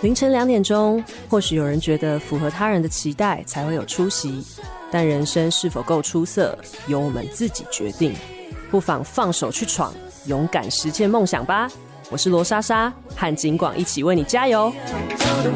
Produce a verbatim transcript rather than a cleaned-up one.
凌晨两点钟，或许有人觉得符合他人的期待才会有出席，但人生是否够出色，由我们自己决定。不妨放手去闯，勇敢实现梦想吧。我是罗莎莎，和景广一起为你加油。